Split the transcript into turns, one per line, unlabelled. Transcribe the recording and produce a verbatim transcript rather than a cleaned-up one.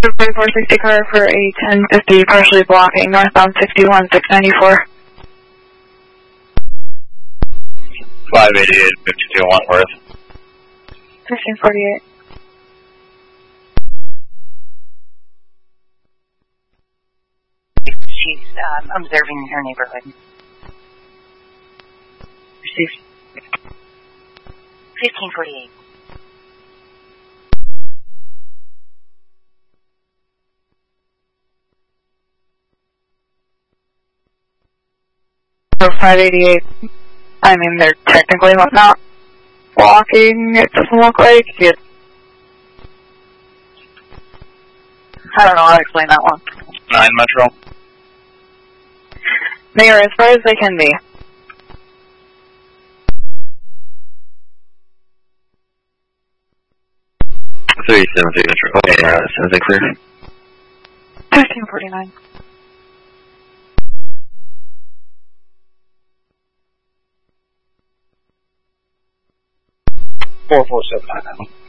forty-four sixty car for a ten fifty, partially blocking northbound sixty-one six ninety-four.
five eighty-eight, fifty-two Wentworth.
fifteen forty-eight.
She's um, observing her neighborhood. Received. fifteen forty-eight.
So five eighty-eight, I mean, they're technically not blocking, it doesn't look like. It, I don't know how to explain that one.
nine Metro.
They are as far as they can be.
three seven three Metro. Okay, uh, sounds like clear.
fifteen forty-nine.
four four seven nine.